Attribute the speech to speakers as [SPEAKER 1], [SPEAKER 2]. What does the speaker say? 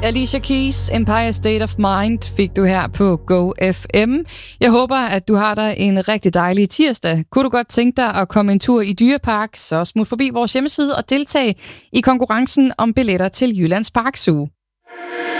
[SPEAKER 1] Alicia Keys, Empire State of Mind, fik du her på Go FM. Jeg håber, at du har dig en rigtig dejlig tirsdag. Kunne du godt tænke dig at komme en tur i Dyrepark, så smut forbi vores hjemmeside og deltag i konkurrencen om billetter til Jyllands Park Zoo.